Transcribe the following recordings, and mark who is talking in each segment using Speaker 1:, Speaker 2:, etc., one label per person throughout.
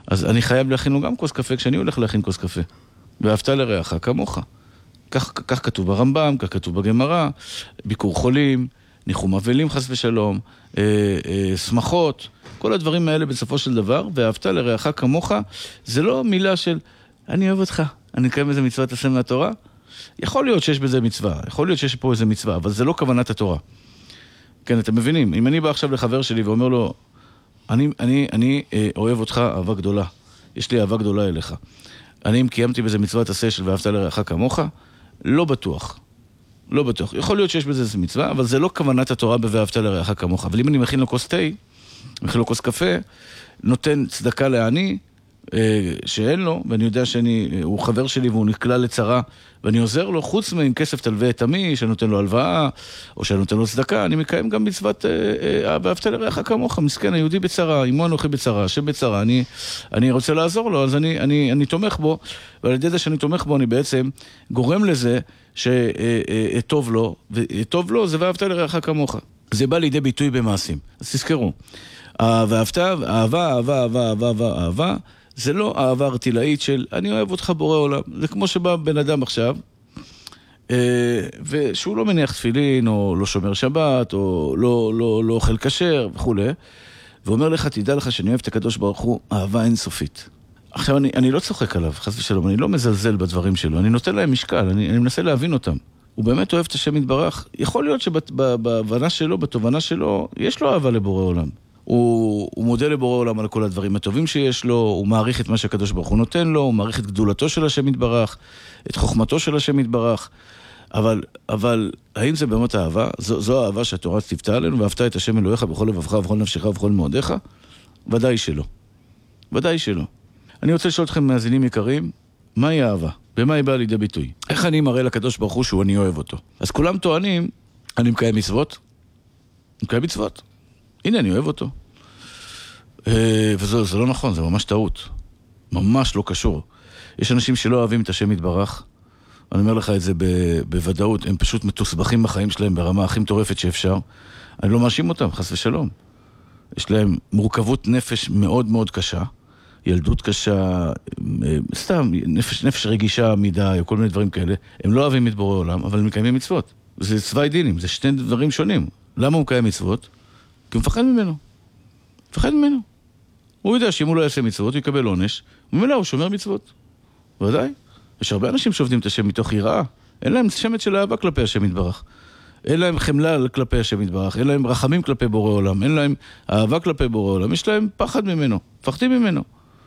Speaker 1: אז אני חייב להכין לו גם כוס קפה כשאני הולך להכין כוס קפה. ואהבת לרעך כמוך. כך כתוב ברמב"ם, כך כתוב בגמרא, ביקור חולים, ניחום אבלים חס ושלום, שמחות, כל הדברים האלה בסופו של דבר, ואהבת לרעך כמוך, זה לא מילה של אני אוהב אותך, אני אקיים איזה מצוות עשה מהתורה. יכול להיות שיש בזה מצווה, יכול להיות שיש פה איזה מצווה, אבל זה לא כוונת התורה. כן, אתם מבינים, אם אני בא עכשיו לחבר שלי ואומר לו, אני אוהב אותך אהבה גדולה, יש לי אהבה גדולה אליך. אני אם קיימתי בזה מצוות עשה של ואהבת לרעך כמוך, לא בטוח. לא בטוח. יכול להיות שיש בזה איזה מצווה, אבל זה לא כוונת התורה ב"ואהבת לרעך כמוך". אבל אם אני מכין לו כוס תה, מכין לו כוס קפה, נותן צדקה לעני, שאין לו, ואני יודע שהוא חבר שלי והוא נקלע לצרה, ואני עוזר לו, חוץ מאם כסף תלווה את עמי, שנותן לו הלוואה, או שנותן לו צדקה, אני מקיים גם מצוות ואהבת לרעך כמוך, מסכן, היהודי בצרה, עמו אנוכי בצרה, השם בצרה, אני רוצה לעזור לו, אז אני תומך בו, ועל ידי זה שאני תומך בו, אני בעצם גורם לזה שטוב לו, וטוב לו זה ואהבת לרעך כמוך. זה בא לידי ביטוי במעשים. אז תזכרו, ואהבת, אהבה, זה לא אהבה ארטילאית של אני אוהב אותך בורא עולם. זה כמו שבא בן אדם עכשיו, ושהוא לא מניח תפילין, או לא שומר שבת, או לא אוכל כשר וכו'. ואומר לך, תדע לך שאני אוהב את הקדוש ברוך הוא, אהבה אינסופית. עכשיו אני לא צוחק עליו, חס ושלום, אני לא מזלזל בדברים שלו, אני נותן להם משקל, אני מנסה להבין אותם. הוא באמת אוהב את השם יתברך. יכול להיות שבהבנה שלו, בתובנה שלו, יש לו אהבה לבורא עולם. הוא מודה לבורא עולם על כל הדברים הטובים שיש לו, הוא מעריך את מה שהקדוש ברוך הוא נותן לו, הוא מעריך את גדולתו של השם יתברך, את חוכמתו של השם יתברך, אבל האם זה באמת אהבה? זו האהבה שהתורה ציוותה עלינו, ואהבת את השם אלוהיך בכל לבבך ובכל נפשך ובכל מאודיך? ודאי שלא. ודאי שלא. אני רוצה לשאול אתכם מאזינים יקרים, מהי אהבה? במה היא באה לידי ביטוי? איך אני מראה לקדוש ברוך הוא שהוא אני אוהב אותו? אז כולם טוענים, אני מקיים מצוות? מקיים מצוות. הנה, אני אוהב אותו. וזה לא נכון, זה ממש טעות. ממש לא קשור. יש אנשים שלא אוהבים את השם יתברך. אני אומר לך את זה בוודאות. הם פשוט מתוסבכים בחיים שלהם ברמה הכי מטורפת שאפשר. אני לא מאשים אותם, חס ושלום. יש להם מורכבות נפש מאוד מאוד קשה. ילדות קשה, סתם, נפש רגישה מדי, או כל מיני דברים כאלה. הם לא אוהבים את בורא עולם, אבל הם מקיימים מצוות. זה צווי דינים, זה שני דברים שונים. למה הוא מקיים מצוות? כי הוא מפחד ממנו. מפחד ממנו. הוא יודע שאם הוא לא יעשה מצוות, הוא יקבל עונש, וממילא הוא שומר מצוות. ודאי. יש הרבה אנשים שעובדים את השם מתוך יראה. אין להם שמץ של אהבה כלפי השם יתברך. אין להם חמלה כלפי השם יתברך. אין להם רחמים כלפי בורא עולם. אין להם אהבה כלפי בורא עולם. יש להם פחד ממנו. מפחדים ממנו.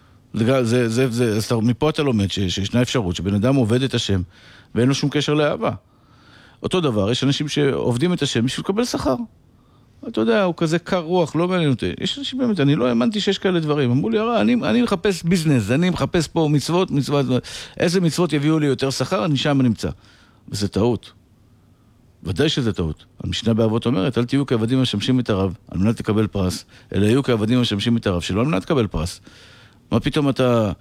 Speaker 1: מפה אתה לומד שישנה אפשרות שבן אדם עובד את השם, ואין לו שום קשר לאהבה. אותו דבר, יש אנשים שעובדים את השם בשביל לקבל שכר. אתה יודע, הוא כזה קר רוח, לא מעניין אותי. יש אנשים באמת, אני לא האמנתי שיש כאלה דברים. אמרו לי, אני מחפש ביזנס, אני מחפש פה מצוות, איזה מצוות יביאו לי יותר שכר, אני שם נמצא. וזה טעות. ודאי שזה טעות. המשנה באבות אומרת, אל תהיו כעבדים המשמשים את הרב, על מנת לקבל פרס, אלא יהיו כעבדים המשמשים את הרב, שלא על מנת לקבל פרס. מה פתאום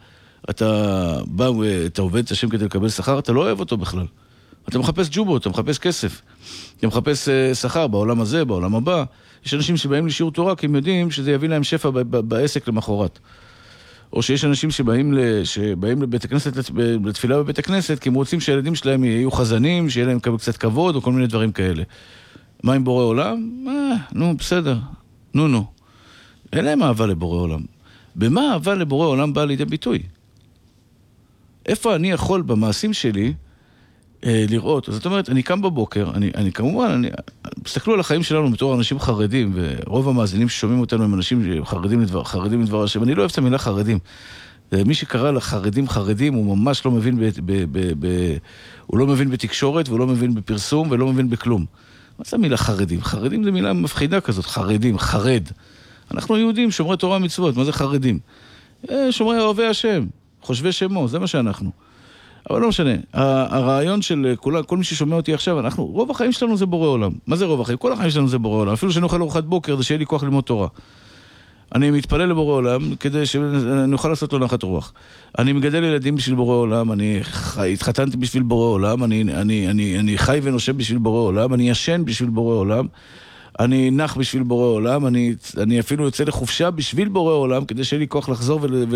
Speaker 1: אתה בא, אתה עובד את השם כדי לקבל שכר, אתה לא אוהב אותו בכלל. אתה מחפש ג'ובו, אתה מחפש כסף. אתה מחפש שכר בעולם הזה, בעולם הבא. יש אנשים שבאים לשיעור תורה, כי הם יודעים שזה יביא להם שפע בעסק למחרת. או שיש אנשים שבאים לבית הכנסת, לתפילה בבית הכנסת, כי הם רוצים שהילדים שלהם יהיו חזנים, שיהיה להם קצת כבוד, או כל מיני דברים כאלה. מה עם בורא עולם? נו, בסדר. נו. אין להם אהבה לבורא עולם. במה אהבה לבורא עולם באה לידי ביטוי? איפה אני יכול במעשים שלי לראות? זאת אומרת, אני קם בבוקר, אני כמובן, תסתכלו על החיים שלנו בתור אנשים חרדים, ורוב המאזינים ששומעים אותנו הם אנשים חרדים לדבר השם. אני לא אוהב את המילה חרדים. מי שקרא לחרדים, הוא ממש לא מבין הוא לא מבין בתקשורת, והוא לא מבין בפרסום, ולא מבין בכלום. מה זה המילה חרדים? חרדים זה מילה מפחידה כזאת, חרדים, חרד. אנחנו יהודים, שומרי תורה מצוות, מה זה חרדים? שומרי אוהבי השם, חושבי שמו, זה מה שאנחנו. אבל לא משנה, הרעיון של כל מי ששומע אותי עכשיו, רוב החיים שלנו זה בורא עולם. מה זה רוב החיים? כל החיים שלנו זה בורא עולם. אפילו שאני אוכל ארוחת בוקר, זה שיהיה לי כוח ללמוד תורה. אני מתפלל לבורא עולם כדי שאני אוכל לעשות לו נחת רוח. אני מגדל ילדים בשביל בורא עולם, אני התחתנתי בשביל בורא עולם, אני חי ונושב בשביל בורא עולם, אני ישן בשביל בורא עולם, אני נח בשביל בורא עולם, אני אפילו יוצא לחופשה בשביל בורא עולם, כדי שיהיה לי כוח לחזור